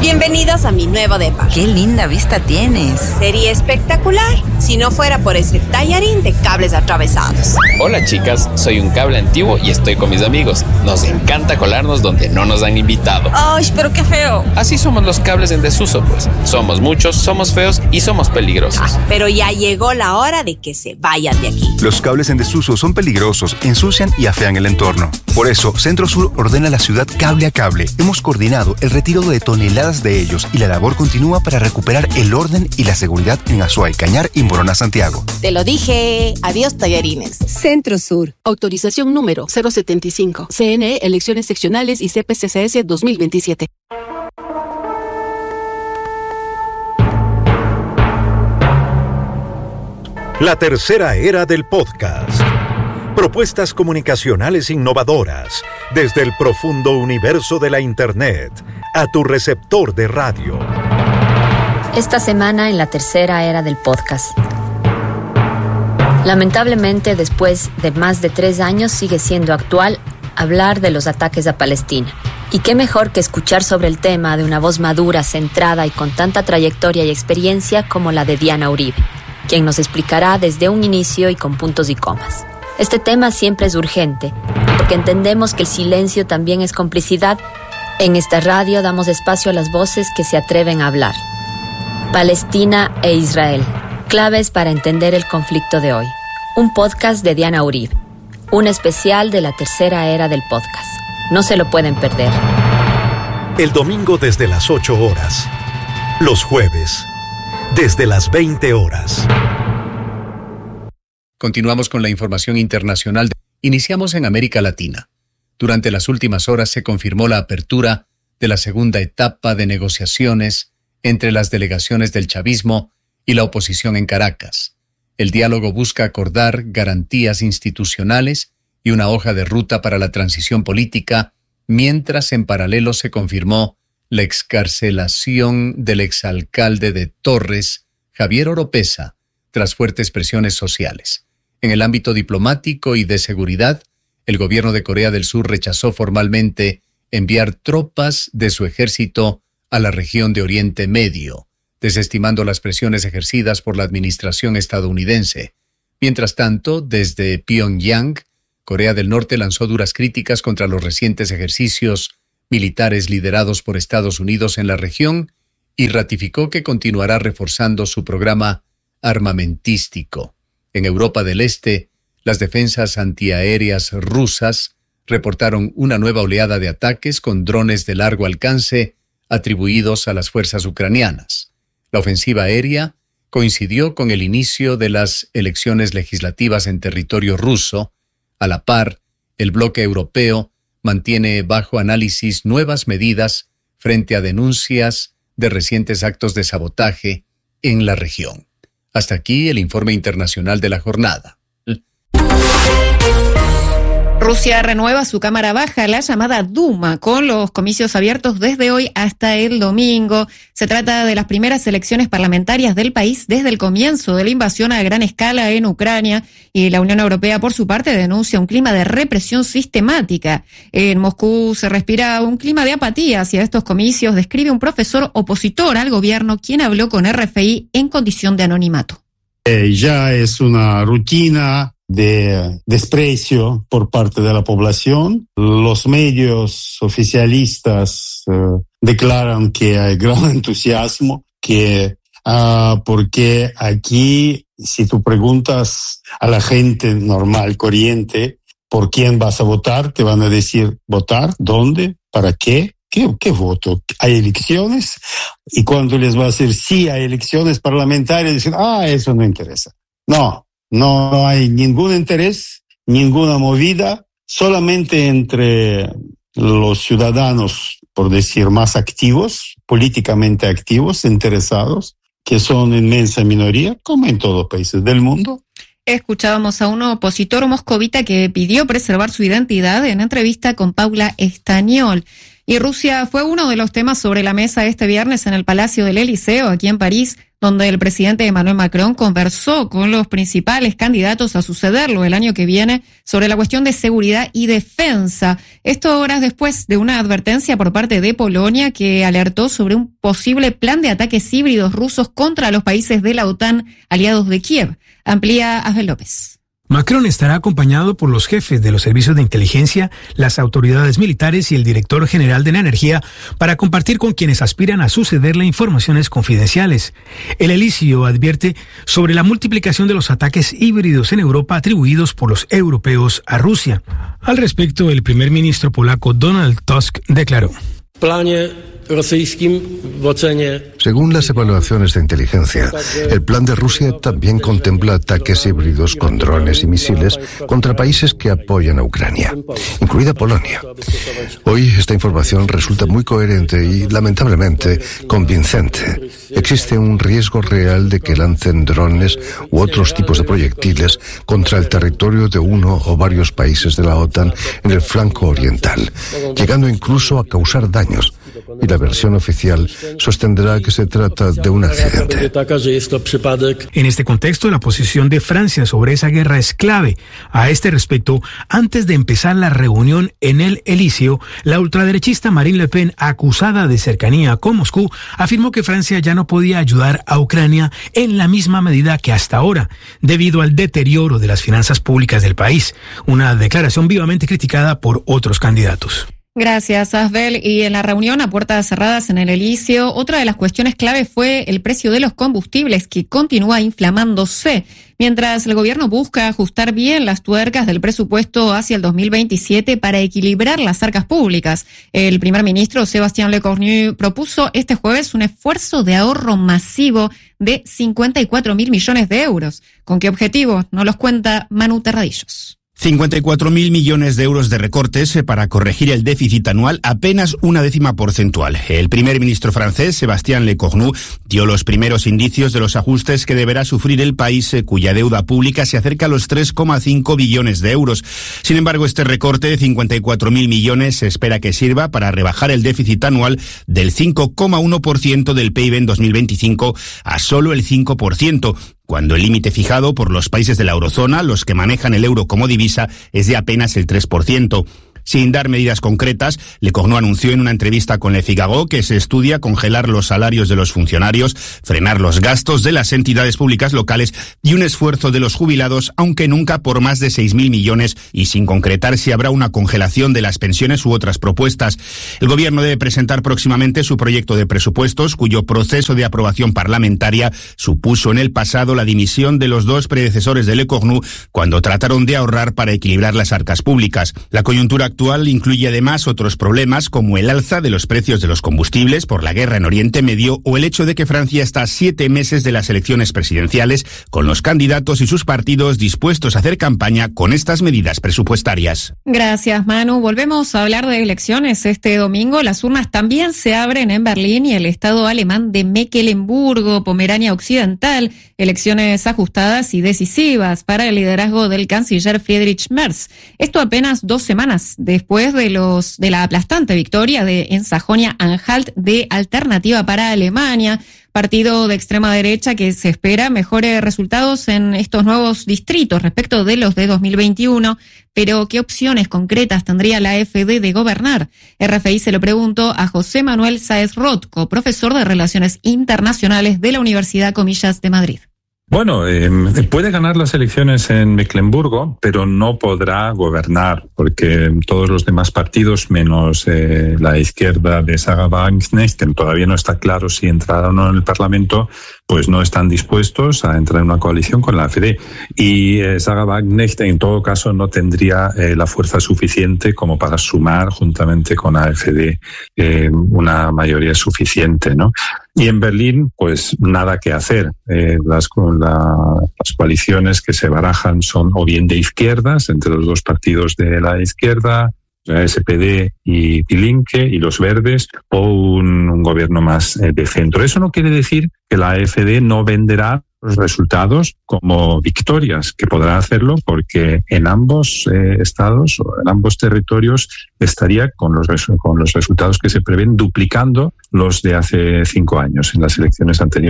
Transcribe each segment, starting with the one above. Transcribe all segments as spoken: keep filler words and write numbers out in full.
Bienvenidos a mi nuevo depa. ¡Qué linda vista tienes! Sería espectacular si no fuera por ese tallarín de cables atravesados. Hola chicas, soy un cable antiguo y estoy con mis amigos. Nos encanta colarnos donde no nos han invitado. ¡Ay, pero qué feo! Así somos los cables en desuso, pues. Somos muchos, somos feos y somos peligrosos. Ah, pero ya llegó la hora de que se vayan de aquí. Los cables en desuso son peligrosos, ensucian y afean el entorno. Por eso, Centro Sur ordena a la ciudad cable a cable. Hemos coordinado el retiro de toneladas de ellos y la labor continúa para recuperar el orden y la seguridad en Azuay, Cañar y Morona, Santiago. Te lo dije. Adiós, tallarines. Centro Sur. Autorización número cero setenta y cinco. C N E, elecciones seccionales y C P C C S dos mil veintisiete. La tercera era del podcast. Propuestas comunicacionales innovadoras desde el profundo universo de la Internet a tu receptor de radio. Esta semana en la tercera era del podcast. Lamentablemente, después de más de tres años, sigue siendo actual hablar de los ataques a Palestina. Y qué mejor que escuchar sobre el tema de una voz madura, centrada y con tanta trayectoria y experiencia como la de Diana Uribe, quien nos explicará desde un inicio y con puntos y comas. Este tema siempre es urgente, porque entendemos que el silencio también es complicidad. En esta radio damos espacio a las voces que se atreven a hablar. Palestina e Israel, claves para entender el conflicto de hoy. Un podcast de Diana Uribe, un especial de la tercera era del podcast. No se lo pueden perder. El domingo desde las ocho horas. Los jueves, desde las veinte horas. Continuamos con la información internacional. Iniciamos en América Latina. Durante las últimas horas se confirmó la apertura de la segunda etapa de negociaciones entre las delegaciones del chavismo y la oposición en Caracas. El diálogo busca acordar garantías institucionales y una hoja de ruta para la transición política, mientras en paralelo se confirmó la excarcelación del exalcalde de Torres, Javier Oropesa, tras fuertes presiones sociales. En el ámbito diplomático y de seguridad, el gobierno de Corea del Sur rechazó formalmente enviar tropas de su ejército a la región de Oriente Medio, desestimando las presiones ejercidas por la administración estadounidense. Mientras tanto, desde Pyongyang, Corea del Norte lanzó duras críticas contra los recientes ejercicios militares liderados por Estados Unidos en la región y ratificó que continuará reforzando su programa armamentístico. En Europa del Este, las defensas antiaéreas rusas reportaron una nueva oleada de ataques con drones de largo alcance atribuidos a las fuerzas ucranianas. La ofensiva aérea coincidió con el inicio de las elecciones legislativas en territorio ruso. A la par, el bloque europeo mantiene bajo análisis nuevas medidas frente a denuncias de recientes actos de sabotaje en la región. Hasta aquí el informe internacional de la jornada. Rusia renueva su cámara baja, la llamada Duma, con los comicios abiertos desde hoy hasta el domingo. Se trata de las primeras elecciones parlamentarias del país desde el comienzo de la invasión a gran escala en Ucrania, y la Unión Europea, por su parte, denuncia un clima de represión sistemática. En Moscú se respira un clima de apatía hacia estos comicios, describe un profesor opositor al gobierno, quien habló con R F I en condición de anonimato. Eh, ya es una rutina de desprecio por parte de la población. Los medios oficialistas eh, declaran que hay gran entusiasmo, que uh, porque aquí, si tú preguntas a la gente normal, corriente, por quién vas a votar, te van a decir votar, ¿dónde? ¿Para qué? ¿Qué, qué voto? ¿Hay elecciones? Y cuando les va a decir sí, hay elecciones parlamentarias, dicen, ah, eso no interesa. No. No hay ningún interés, ninguna movida, solamente entre los ciudadanos, por decir, más activos, políticamente activos, interesados, que son inmensa minoría, como en todos los países del mundo. Escuchábamos a un opositor moscovita que pidió preservar su identidad en entrevista con Paula Estañol. Y Rusia fue uno de los temas sobre la mesa este viernes en el Palacio del Eliseo, aquí en París, donde el presidente Emmanuel Macron conversó con los principales candidatos a sucederlo el año que viene sobre la cuestión de seguridad y defensa. Esto horas después de una advertencia por parte de Polonia que alertó sobre un posible plan de ataques híbridos rusos contra los países de la OTAN aliados de Kiev. Amplía Ángel López. Macron estará acompañado por los jefes de los servicios de inteligencia, las autoridades militares y el director general de la energía para compartir con quienes aspiran a sucederle informaciones confidenciales. El Elíseo advierte sobre la multiplicación de los ataques híbridos en Europa atribuidos por los europeos a Rusia. Al respecto, el primer ministro polaco Donald Tusk declaró: Según las evaluaciones de inteligencia, el plan de Rusia también contempla ataques híbridos con drones y misiles contra países que apoyan a Ucrania, incluida Polonia. Hoy esta información resulta muy coherente y, lamentablemente, convincente. Existe un riesgo real de que lancen drones u otros tipos de proyectiles contra el territorio de uno o varios países de la OTAN en el flanco oriental, llegando incluso a causar daños. Y la versión oficial sostendrá que se trata de un accidente. En este contexto, la posición de Francia sobre esa guerra es clave. A este respecto, antes de empezar la reunión en el Elíseo, la ultraderechista Marine Le Pen, acusada de cercanía con Moscú, afirmó que Francia ya no podía ayudar a Ucrania en la misma medida que hasta ahora, debido al deterioro de las finanzas públicas del país. Una declaración vivamente criticada por otros candidatos. Gracias, Asbel. Y en la reunión a puertas cerradas en el Elíseo, otra de las cuestiones clave fue el precio de los combustibles, que continúa inflamándose. Mientras el gobierno busca ajustar bien las tuercas del presupuesto hacia el dos mil veintisiete para equilibrar las arcas públicas, el primer ministro Sébastien Lecornu propuso este jueves un esfuerzo de ahorro masivo de cincuenta y cuatro mil millones de euros. ¿Con qué objetivo? Nos los cuenta Manu Terradillos. cincuenta y cuatro mil millones de euros de recortes para corregir el déficit anual, apenas una décima porcentual. El primer ministro francés, Sébastien Lecornu, dio los primeros indicios de los ajustes que deberá sufrir el país, cuya deuda pública se acerca a los tres coma cinco billones de euros. Sin embargo, este recorte de cincuenta y cuatro mil millones se espera que sirva para rebajar el déficit anual del cinco coma uno por ciento del P I B en dos mil veinticinco a solo el cinco por ciento. Cuando el límite fijado por los países de la eurozona, los que manejan el euro como divisa, es de apenas el tres por ciento. Sin dar medidas concretas, Lecornu anunció en una entrevista con Le Figaro que se estudia congelar los salarios de los funcionarios, frenar los gastos de las entidades públicas locales y un esfuerzo de los jubilados, aunque nunca por más de seis mil millones, y sin concretar si habrá una congelación de las pensiones u otras propuestas. El gobierno debe presentar próximamente su proyecto de presupuestos, cuyo proceso de aprobación parlamentaria supuso en el pasado la dimisión de los dos predecesores de Lecornu cuando trataron de ahorrar para equilibrar las arcas públicas. La coyuntura actual incluye además otros problemas como el alza de los precios de los combustibles por la guerra en Oriente Medio o el hecho de que Francia está a siete meses de las elecciones presidenciales, con los candidatos y sus partidos dispuestos a hacer campaña con estas medidas presupuestarias. Gracias, Manu. Volvemos a hablar de elecciones. Este domingo las urnas también se abren en Berlín y el estado alemán de Mecklemburgo, Pomerania Occidental. Elecciones ajustadas y decisivas para el liderazgo del canciller Friedrich Merz. Esto apenas dos semanas después de los de la aplastante victoria de en Sajonia-Anhalt de Alternativa para Alemania, partido de extrema derecha que se espera mejores resultados en estos nuevos distritos respecto de los de dos mil veintiuno. Pero, ¿qué opciones concretas tendría la AfD de gobernar? R F I se lo preguntó a José Manuel Sáez Rotko, profesor de Relaciones Internacionales de la Universidad Comillas de Madrid. Bueno, eh, puede ganar las elecciones en Mecklemburgo, pero no podrá gobernar, porque todos los demás partidos, menos eh, la izquierda de Sarah Wagenknecht, que todavía no está claro si entrará o no en el Parlamento, pues no están dispuestos a entrar en una coalición con la AfD. Y eh, Sarah Wagenknecht, en todo caso, no tendría eh, la fuerza suficiente como para sumar, juntamente con la AfD, eh, una mayoría suficiente, ¿no? Y en Berlín, pues nada que hacer. Eh, las, la, las coaliciones que se barajan son o bien de izquierdas, entre los dos partidos de la izquierda, la S P D y Die Linke y los Verdes, o un, un gobierno más eh, de centro. Eso no quiere decir que la AfD no venderá los resultados como victorias, que podrá hacerlo porque en ambos eh, estados o en ambos territorios estaría con los, con los resultados que se prevén duplicando los de hace cinco años en las elecciones anteriores.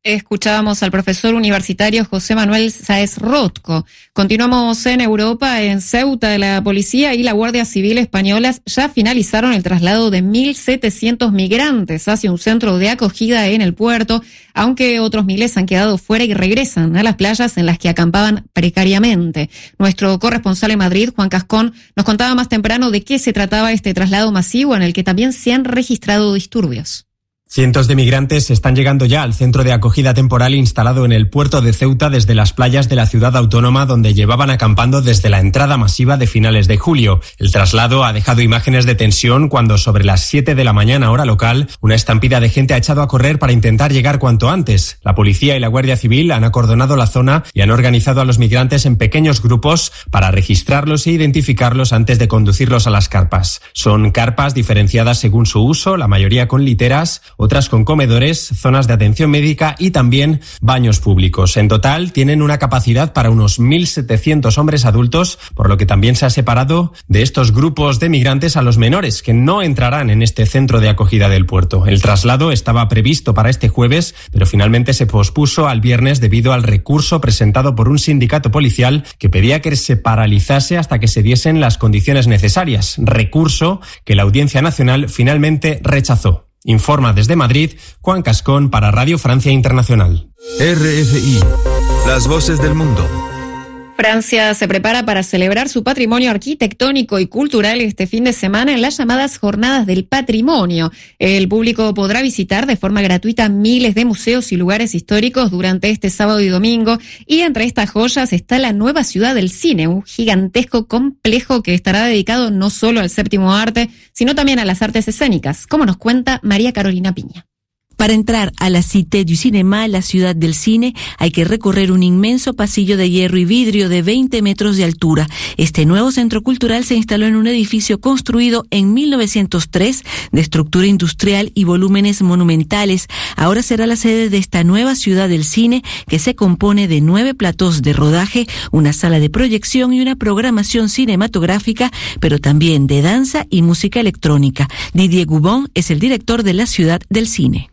Escuchábamos al profesor universitario José Manuel Sáez Rotko. Continuamos en Europa. En Ceuta, la policía y la Guardia Civil españolas ya finalizaron el traslado de mil setecientos migrantes hacia un centro de acogida en el puerto, aunque otros miles han quedado fuera y regresan a las playas en las que acampaban precariamente. Nuestro corresponsal en Madrid, Juan Cascón, nos contaba más temprano de qué se trataba este traslado masivo en el que también se han registrado disturbios. Cientos de migrantes están llegando ya al centro de acogida temporal instalado en el puerto de Ceuta desde las playas de la ciudad autónoma donde llevaban acampando desde la entrada masiva de finales de julio. El traslado ha dejado imágenes de tensión cuando sobre las siete de la mañana hora local una estampida de gente ha echado a correr para intentar llegar cuanto antes. La policía y la Guardia Civil han acordonado la zona y han organizado a los migrantes en pequeños grupos para registrarlos e identificarlos antes de conducirlos a las carpas. Son carpas diferenciadas según su uso, la mayoría con literas, otras con comedores, zonas de atención médica y también baños públicos. En total tienen una capacidad para unos mil setecientos hombres adultos, por lo que también se ha separado de estos grupos de migrantes a los menores, que no entrarán en este centro de acogida del puerto. El traslado estaba previsto para este jueves, pero finalmente se pospuso al viernes debido al recurso presentado por un sindicato policial que pedía que se paralizase hasta que se diesen las condiciones necesarias. Recurso que la Audiencia Nacional finalmente rechazó. Informa desde Madrid, Juan Cascón para Radio Francia Internacional. R F I, las voces del mundo. Francia se prepara para celebrar su patrimonio arquitectónico y cultural este fin de semana en las llamadas Jornadas del Patrimonio. El público podrá visitar de forma gratuita miles de museos y lugares históricos durante este sábado y domingo. Y entre estas joyas está la nueva Ciudad del Cine, un gigantesco complejo que estará dedicado no solo al séptimo arte, sino también a las artes escénicas, como nos cuenta María Carolina Piña. Para entrar a la Cité du Cinéma, la ciudad del cine, hay que recorrer un inmenso pasillo de hierro y vidrio de veinte metros de altura. Este nuevo centro cultural se instaló en un edificio construido en mil novecientos tres, de estructura industrial y volúmenes monumentales. Ahora será la sede de esta nueva ciudad del cine, que se compone de nueve platós de rodaje, una sala de proyección y una programación cinematográfica, pero también de danza y música electrónica. Didier Goubon es el director de la ciudad del cine.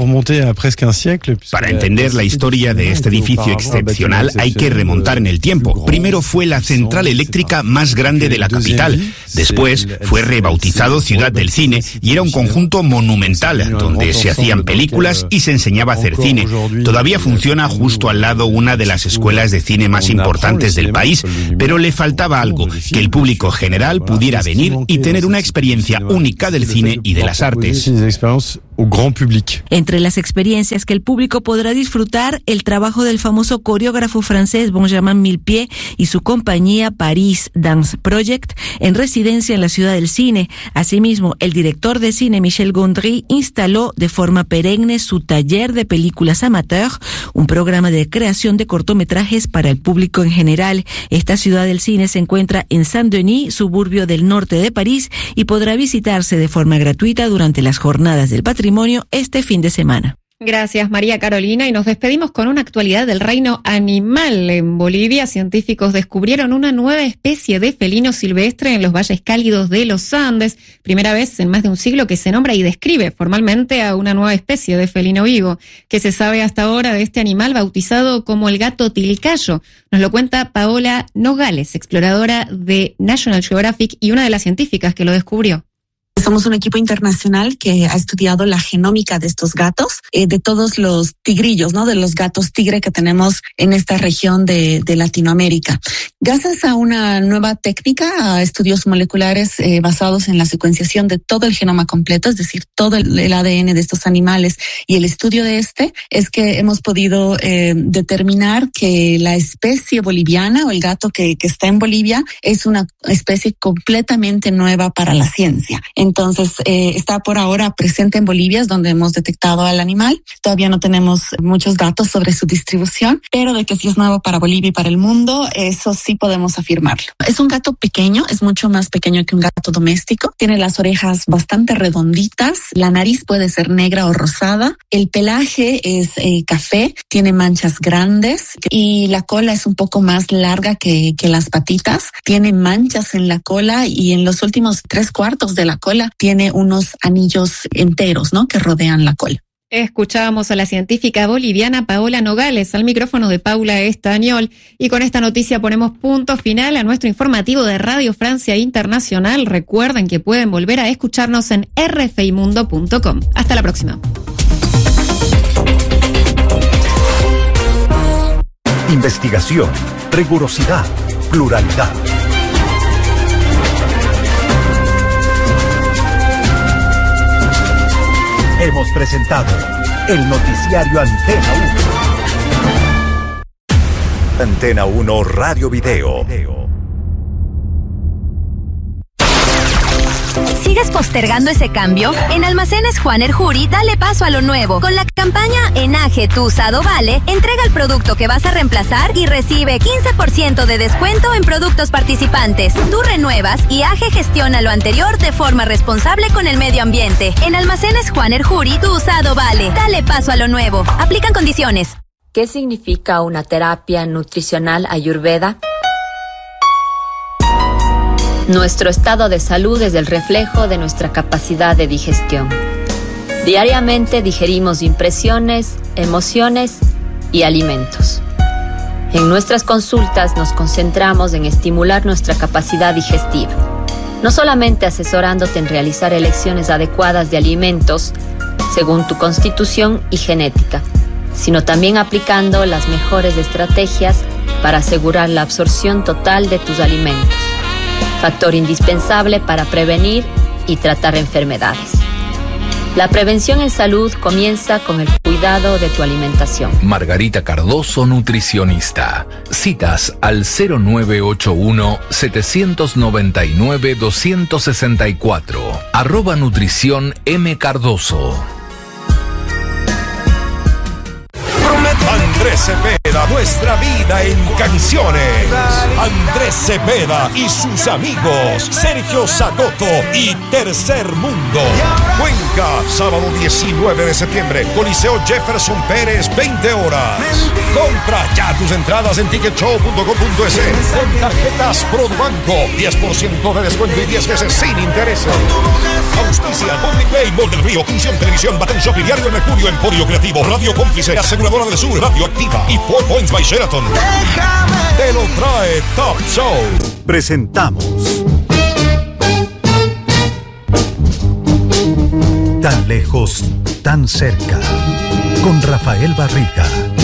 Para entender la historia de este edificio excepcional hay que remontar en el tiempo. Primero fue la central eléctrica más grande de la capital. Después fue rebautizado Ciudad del Cine y era un conjunto monumental donde se hacían películas y se enseñaba a hacer cine. Todavía funciona justo al lado una de las escuelas de cine más importantes del país, pero le faltaba algo, que el público general pudiera venir y tener una experiencia única del cine y de las artes. Entre las experiencias que el público podrá disfrutar, el trabajo del famoso coreógrafo francés Benjamin Millepied y su compañía Paris Dance Project en residencia en la Ciudad del Cine. Asimismo, el director de cine Michel Gondry instaló de forma perenne su taller de películas amateur, un programa de creación de cortometrajes para el público en general. Esta Ciudad del Cine se encuentra en Saint-Denis, suburbio del norte de París, y podrá visitarse de forma gratuita durante las Jornadas del Patrimonio este fin de semana. Gracias, María Carolina, y nos despedimos con una actualidad del reino animal. En Bolivia, científicos descubrieron una nueva especie de felino silvestre en los valles cálidos de los Andes. Primera vez en más de un siglo que se nombra y describe formalmente a una nueva especie de felino vivo. ¿Qué se sabe hasta ahora de este animal bautizado como el gato tilcayo? Nos lo cuenta Paola Nogales, exploradora de National Geographic y una de las científicas que lo descubrió. Somos un equipo internacional que ha estudiado la genómica de estos gatos, eh, de todos los tigrillos, ¿no? De los gatos tigre que tenemos en esta región de, de Latinoamérica. Gracias a una nueva técnica, a estudios moleculares eh, basados en la secuenciación de todo el genoma completo, es decir, todo el, el A D N de estos animales y el estudio de este, es que hemos podido eh, determinar que la especie boliviana o el gato que, que está en Bolivia es una especie completamente nueva para la ciencia. Entonces, eh, está por ahora presente en Bolivia, es donde hemos detectado al animal. Todavía no tenemos muchos datos sobre su distribución, pero de que sí es nuevo para Bolivia y para el mundo, eso sí podemos afirmarlo. Es un gato pequeño, es mucho más pequeño que un gato doméstico. Tiene las orejas bastante redonditas, la nariz puede ser negra o rosada, el pelaje es eh, café, tiene manchas grandes y la cola es un poco más larga que, que las patitas. Tiene manchas en la cola y en los últimos tres cuartos de la cola tiene unos anillos enteros, ¿no? Que rodean la cola. Escuchábamos a la científica boliviana Paola Nogales al micrófono de Paula Estañol, y con esta noticia ponemos punto final a nuestro informativo de Radio Francia Internacional. Recuerden que pueden volver a escucharnos en r f i mundo punto com. Hasta la próxima. Investigación, rigurosidad, pluralidad. Hemos presentado el noticiario Antena uno. Antena uno Radio Video. ¿Sigues postergando ese cambio? En Almacenes Juan Erjuri, dale paso a lo nuevo. Con la campaña Enaje tu usado vale, entrega el producto que vas a reemplazar y recibe quince por ciento de descuento en productos participantes. Tú renuevas y A G E gestiona lo anterior de forma responsable con el medio ambiente. En Almacenes Juan Erjuri, tu usado vale. Dale paso a lo nuevo. Aplican condiciones. ¿Qué significa una terapia nutricional ayurveda? Nuestro estado de salud es el reflejo de nuestra capacidad de digestión. Diariamente digerimos impresiones, emociones y alimentos. En nuestras consultas nos concentramos en estimular nuestra capacidad digestiva, no solamente asesorándote en realizar elecciones adecuadas de alimentos según tu constitución y genética, sino también aplicando las mejores estrategias para asegurar la absorción total de tus alimentos, factor indispensable para prevenir y tratar enfermedades. La prevención en salud comienza con el cuidado de tu alimentación. Margarita Cardoso, nutricionista. Citas al cero nueve ocho uno, siete nueve nueve, dos seis cuatro. Arroba nutrición M. Cardoso. Andrés Cepeda, nuestra vida en canciones. Andrés Cepeda y sus amigos Sergio Sagoto y Tercer Mundo. Cuenca, sábado diecinueve de septiembre, Coliseo Jefferson Pérez, veinte horas. Compra ya tus entradas en ticket show punto com punto es con tarjetas Produbanco. diez por ciento de descuento y diez veces sin intereses. Auspicia Public Bay, Mall del Río, Función Televisión, Baten Shop y Diario Mercurio, Emporio Creativo, Radio Cómplice, Aseguradora del Sur, Radio Activa y Four Points by Sheraton. Déjame. Te lo trae Top Show. Presentamos Tan lejos, tan cerca, con Rafael Barriga.